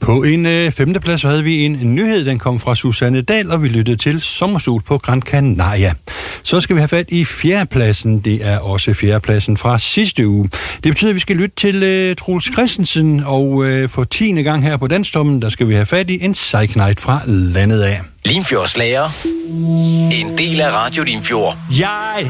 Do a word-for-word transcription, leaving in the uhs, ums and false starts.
På en øh, femteplads havde vi en nyhed, den kom fra Susanne Dahl, og vi lyttede til Sommersol på Gran Canaria. Så skal vi have fat i fjerdepladsen. Det er også fjerdepladsen fra sidste uge. Det betyder, at vi skal lytte til øh, Troels Christensen, og øh, for tiende gang her på Danstommen, der skal vi have fat i en Psych-Night fra landet af. Limfjords Slager. En del af Radio Limfjord. Jeg